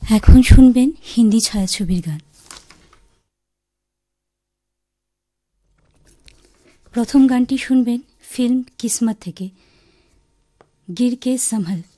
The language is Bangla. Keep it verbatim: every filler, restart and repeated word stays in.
এখন শুনবেন হিন্দি ছায়াছবির গান। প্রথম গানটি শুনবেন ফিল্ম কিসমত থেকে, গির কে সম্ভল।